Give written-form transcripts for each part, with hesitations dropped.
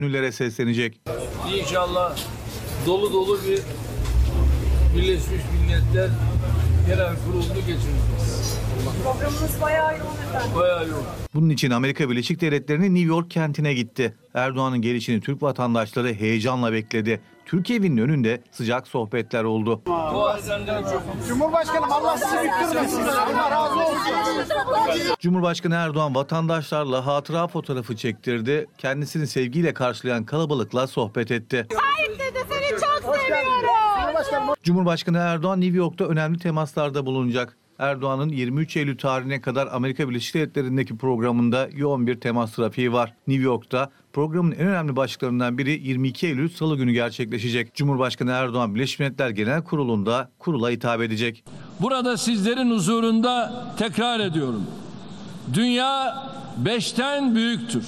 ünlülere seslenecek. İnşallah dolu bir Birleşmiş Milletler Genel Kurulu'nu geçireceğiz. Programımız bayağı yoğun efendim. Bayağı yoğun. Bunun için Amerika Birleşik Devletleri'nin New York kentine gitti. Erdoğan'ın gelişini Türk vatandaşları heyecanla bekledi. Türk evinin önünde sıcak sohbetler oldu. Cumhurbaşkanım Allah sizi bitirmesin. Allah razı olsun. Cumhurbaşkanı Erdoğan vatandaşlarla hatıra fotoğrafı çektirdi. Kendisini sevgiyle karşılayan kalabalıkla sohbet etti. Tayyip dedi, seni çok seviyorum. Cumhurbaşkanı Erdoğan New York'ta önemli temaslarda bulunacak. Erdoğan'ın 23 Eylül tarihine kadar Amerika Birleşik Devletleri'ndeki programında yoğun bir temas trafiği var. New York'ta programın en önemli başlıklarından biri 22 Eylül Salı günü gerçekleşecek. Cumhurbaşkanı Erdoğan Birleşmiş Milletler Genel Kurulu'nda kurula hitap edecek. Burada sizlerin huzurunda tekrar ediyorum. Dünya 5'ten büyüktür.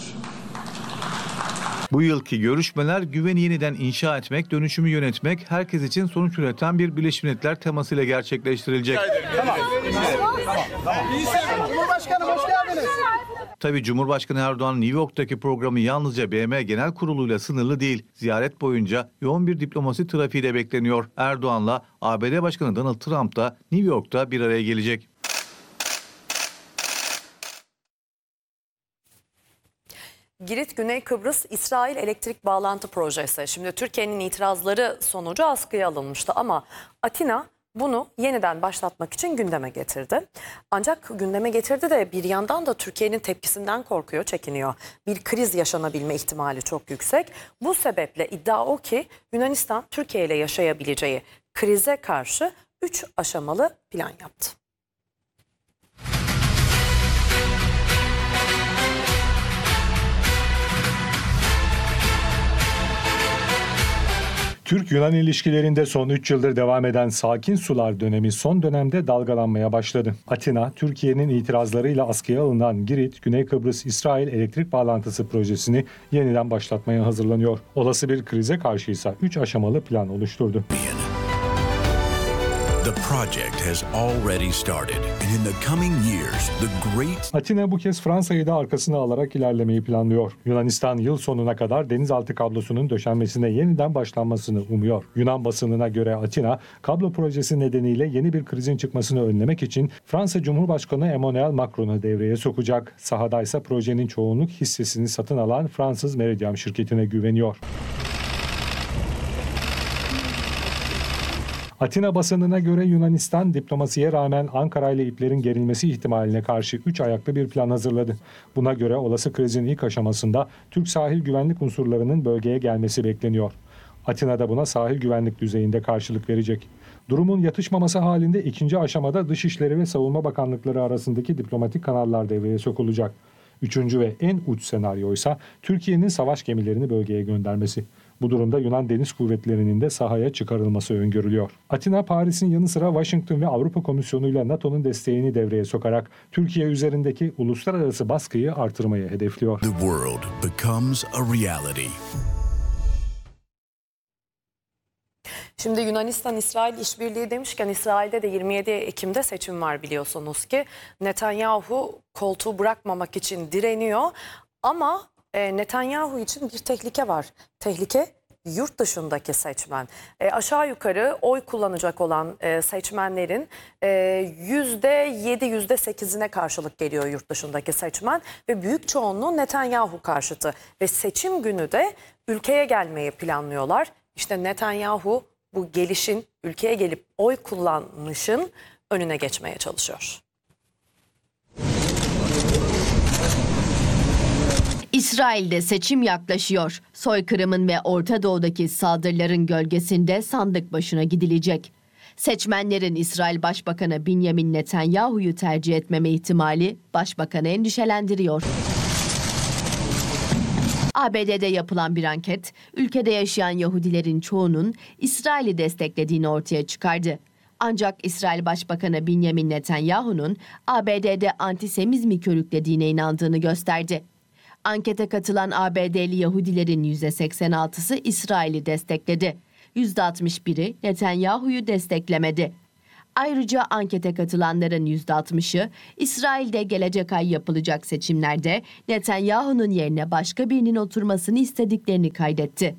Bu yılki görüşmeler güveni yeniden inşa etmek, dönüşümü yönetmek, herkes için sonuç üreten bir Birleşmiş Milletler temasıyla gerçekleştirilecek. Tamam. Cumhurbaşkanım hoş geldiniz. Tabii Cumhurbaşkanı Erdoğan'ın New York'taki programı yalnızca BM Genel Kurulu'yla sınırlı değil. Ziyaret boyunca yoğun bir diplomasi trafiği de bekleniyor. Erdoğan'la ABD Başkanı Donald Trump da New York'ta bir araya gelecek. Girit Güney Kıbrıs İsrail elektrik bağlantı projesi. Şimdi Türkiye'nin itirazları sonucu askıya alınmıştı ama Atina bunu yeniden başlatmak için gündeme getirdi. Ancak gündeme getirdi de bir yandan da Türkiye'nin tepkisinden korkuyor, çekiniyor. Bir kriz yaşanabilme ihtimali çok yüksek. Bu sebeple iddia o ki Yunanistan Türkiye ile yaşayabileceği krize karşı 3 aşamalı plan yaptı. Türk-Yunan ilişkilerinde son 3 yıldır devam eden sakin sular dönemi son dönemde dalgalanmaya başladı. Atina, Türkiye'nin itirazlarıyla askıya alınan Girit, Güney Kıbrıs İsrail elektrik bağlantısı projesini yeniden başlatmaya hazırlanıyor. Olası bir krize karşıysa 3 aşamalı plan oluşturdu. The project has already started, and in the coming years, the great... Atina bu kez Fransa'yı da arkasına alarak ilerlemeyi planlıyor. Yunanistan yıl sonuna kadar denizaltı kablosunun döşenmesine yeniden başlanmasını umuyor. Yunan basınına göre Atina, kablo projesi nedeniyle yeni bir krizin çıkmasını önlemek için Fransa Cumhurbaşkanı Emmanuel Macron'u devreye sokacak. Sahadaysa projenin çoğunluk hissesini satın alan Fransız Meridiam şirketine güveniyor. Atina basınına göre Yunanistan diplomasiye rağmen Ankara ile iplerin gerilmesi ihtimaline karşı 3 ayaklı bir plan hazırladı. Buna göre olası krizin ilk aşamasında Türk sahil güvenlik unsurlarının bölgeye gelmesi bekleniyor. Atina da buna sahil güvenlik düzeyinde karşılık verecek. Durumun yatışmaması halinde ikinci aşamada Dışişleri ve Savunma Bakanlıkları arasındaki diplomatik kanallar devreye sokulacak. Üçüncü ve en uç senaryoysa Türkiye'nin savaş gemilerini bölgeye göndermesi. Bu durumda Yunan Deniz Kuvvetleri'nin de sahaya çıkarılması öngörülüyor. Atina, Paris'in yanı sıra Washington ve Avrupa Komisyonu ile NATO'nun desteğini devreye sokarak Türkiye üzerindeki uluslararası baskıyı artırmayı hedefliyor. The world becomes a reality. Şimdi Yunanistan-İsrail işbirliği demişken İsrail'de de 27 Ekim'de seçim var biliyorsunuz ki. Netanyahu koltuğu bırakmamak için direniyor ama Netanyahu için bir tehlike var. Tehlike yurt dışındaki seçmen. Aşağı yukarı oy kullanacak olan seçmenlerin %7, %8'ine karşılık geliyor yurt dışındaki seçmen ve büyük çoğunluğu Netanyahu karşıtı ve seçim günü de ülkeye gelmeyi planlıyorlar. İşte Netanyahu bu gelişin, ülkeye gelip oy kullanışın önüne geçmeye çalışıyor. İsrail'de seçim yaklaşıyor. Soykırımın ve Orta Doğu'daki saldırıların gölgesinde sandık başına gidilecek. Seçmenlerin İsrail Başbakanı Benjamin Netanyahu'yu tercih etmeme ihtimali başbakanı endişelendiriyor. ABD'de yapılan bir anket, ülkede yaşayan Yahudilerin çoğunun İsrail'i desteklediğini ortaya çıkardı. Ancak İsrail Başbakanı Benjamin Netanyahu'nun ABD'de antisemizmi körüklediğine inandığını gösterdi. Ankete katılan ABD'li Yahudilerin %86'sı İsrail'i destekledi. %61'i Netanyahu'yu desteklemedi. Ayrıca ankete katılanların %60'ı İsrail'de gelecek ay yapılacak seçimlerde Netanyahu'nun yerine başka birinin oturmasını istediklerini kaydetti.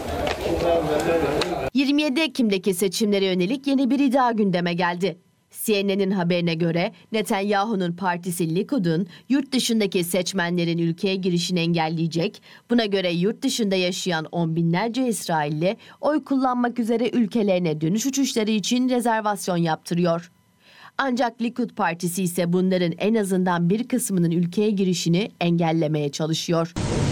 27 Ekim'deki seçimlere yönelik yeni bir iddia gündeme geldi. CNN'in haberine göre Netanyahu'nun partisi Likud'un yurt dışındaki seçmenlerin ülkeye girişini engelleyecek. Buna göre yurt dışında yaşayan on binlerce İsrailli oy kullanmak üzere ülkelerine dönüş uçuşları için rezervasyon yaptırıyor. Ancak Likud partisi ise bunların en azından bir kısmının ülkeye girişini engellemeye çalışıyor.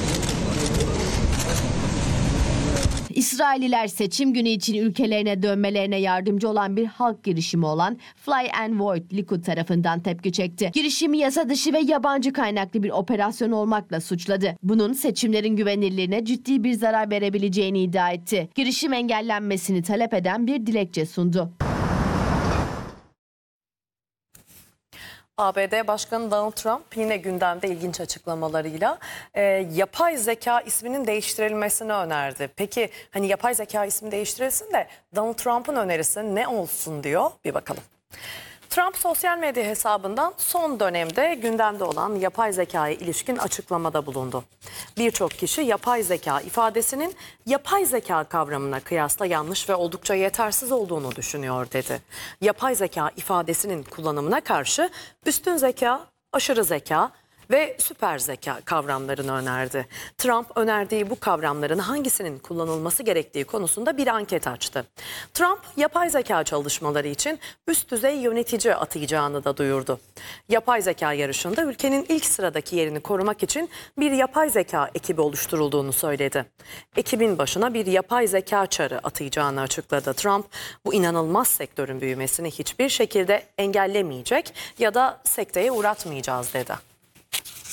İsrailliler seçim günü için ülkelerine dönmelerine yardımcı olan bir halk girişimi olan Fly and Void Likud tarafından tepki çekti. Girişimi yasa dışı ve yabancı kaynaklı bir operasyon olmakla suçladı. Bunun seçimlerin güvenilirliğine ciddi bir zarar verebileceğini iddia etti. Girişim engellenmesini talep eden bir dilekçe sundu. ABD Başkanı Donald Trump yine gündemde ilginç açıklamalarıyla yapay zeka isminin değiştirilmesini önerdi. Peki hani yapay zeka ismi değiştirilsin de Donald Trump'ın önerisi ne olsun diyor, bir bakalım. Trump sosyal medya hesabından son dönemde gündemde olan yapay zekaya ilişkin açıklamada bulundu. Birçok kişi yapay zeka ifadesinin yapay zeka kavramına kıyasla yanlış ve oldukça yetersiz olduğunu düşünüyor dedi. Yapay zeka ifadesinin kullanımına karşı üstün zeka, aşırı zeka ve süper zeka kavramlarını önerdi. Trump önerdiği bu kavramların hangisinin kullanılması gerektiği konusunda bir anket açtı. Trump yapay zeka çalışmaları için üst düzey yönetici atayacağını da duyurdu. Yapay zeka yarışında ülkenin ilk sıradaki yerini korumak için bir yapay zeka ekibi oluşturulduğunu söyledi. Ekibin başına bir yapay zeka çarı atayacağını açıkladı. Trump bu inanılmaz sektörün büyümesini hiçbir şekilde engellemeyecek ya da sekteye uğratmayacağız dedi.